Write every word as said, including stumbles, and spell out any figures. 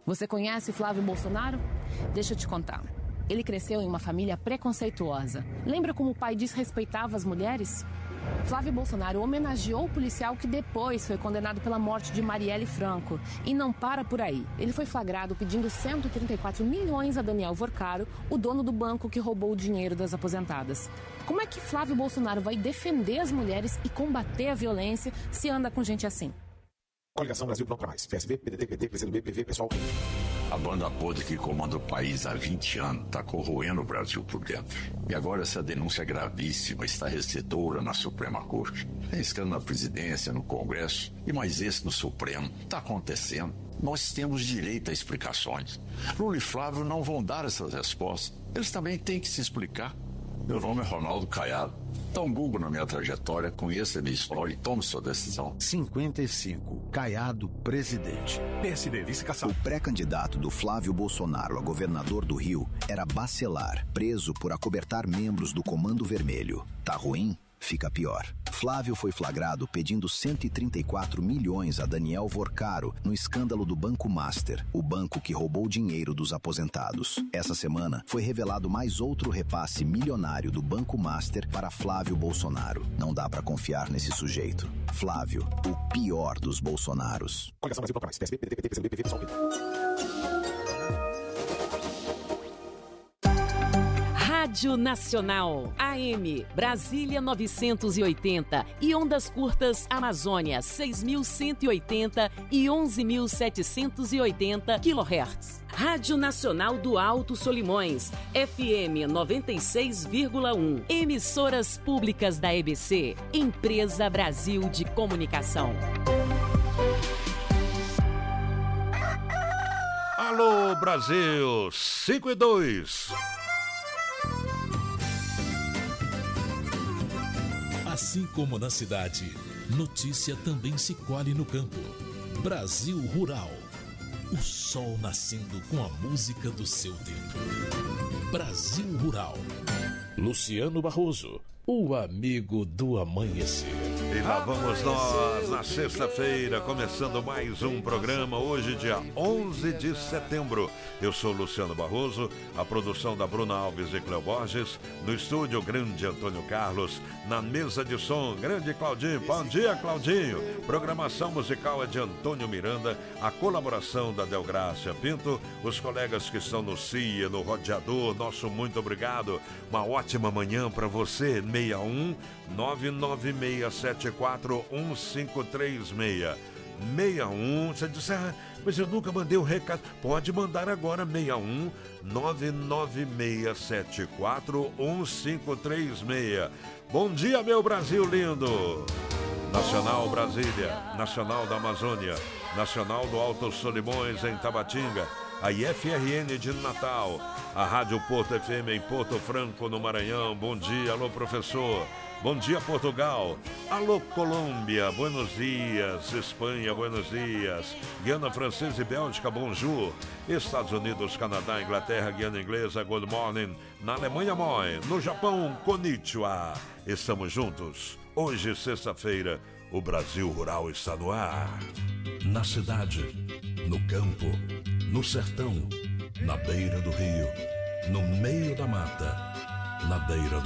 Você conhece Flávio Bolsonaro? Deixa eu te contar. Ele cresceu em uma família preconceituosa. Lembra como o pai desrespeitava as mulheres? Flávio Bolsonaro homenageou o policial que depois foi condenado pela morte de Marielle Franco. E não para por aí. Ele foi flagrado pedindo cento e trinta e quatro milhões a Daniel Vorcaro, o dono do banco que roubou o dinheiro das aposentadas. Como é que Flávio Bolsonaro vai defender as mulheres e combater a violência se anda com gente assim? Coligação Brasil Não Pra Mais. P S B, P D T, P T, P C do B, P V, Pessoal. A banda podre que comanda o país há vinte anos está corroendo o Brasil por dentro. E agora essa denúncia gravíssima, estarrecedora na Suprema Corte. Tem escândalo na presidência, no Congresso e mais esse no Supremo. Está acontecendo. Nós temos direito a explicações. Lula e Flávio não vão dar essas respostas. Eles também têm que se explicar. Meu nome é Ronaldo Caiado. Dá um Google na minha trajetória, conheça a minha história e tome sua decisão. cinquenta e cinco. Caiado, presidente. P S D, vice-caçado. O pré-candidato do Flávio Bolsonaro a governador do Rio era Bacelar, preso por acobertar membros do Comando Vermelho. Tá ruim? Fica pior. Flávio foi flagrado pedindo cento e trinta e quatro milhões a Daniel Vorcaro no escândalo do Banco Master, o banco que roubou o dinheiro dos aposentados. Essa semana foi revelado mais outro repasse milionário do Banco Master para Flávio Bolsonaro. Não dá pra confiar nesse sujeito. Flávio, o pior dos Bolsonaros. Coligação Brasil Não Pra Mais. P S B, P D T, P T, P C do B, P V, Pessoal. Rádio Nacional, A M, Brasília novecentos e oitenta e ondas curtas Amazônia seis mil cento e oitenta e onze mil setecentos e oitenta quilohertz. Rádio Nacional do Alto Solimões, F M noventa e seis vírgula um. Emissoras públicas da E B C, Empresa Brasil de Comunicação. Alô, Brasil, cinco e dois. Assim como na cidade, notícia também se colhe no campo. Brasil Rural. O sol nascendo com a música do seu tempo. Brasil Rural. Luciano Barroso, o amigo do amanhecer. E lá vamos nós, na sexta-feira, começando mais um programa, hoje dia onze de setembro. Eu sou Luciano Barroso, a produção da Bruna Alves e Cleo Borges, no estúdio grande Antônio Carlos, na mesa de som, grande Claudinho. Bom dia, Claudinho. Programação musical é de Antônio Miranda, a colaboração da Delgrácia Pinto, os colegas que estão no C I A, no Rodeador, nosso muito obrigado. Uma ótima manhã para você, seis um nove nove seis sete quatro um cinco três seis. seis um, você disse, ah, mas eu nunca mandei o recado. Pode mandar agora, seis um nove nove seis sete quatro um cinco três seis. Bom dia, meu Brasil lindo. Nacional Brasília, Nacional da Amazônia, Nacional do Alto Solimões em Tabatinga, a I F R N de Natal, a Rádio Porto F M em Porto Franco, no Maranhão. Bom dia, alô professor. Bom dia, Portugal. Alô, Colômbia. Buenos dias. Espanha, buenos dias. Guiana Francesa e Bélgica, bonjour. Estados Unidos, Canadá, Inglaterra, Guiana Inglesa, good morning. Na Alemanha, moi. No Japão, konnichiwa. Estamos juntos. Hoje, sexta-feira, o Brasil Rural está no ar. Na cidade, no campo, no sertão, na beira do rio, no meio da mata, na beira do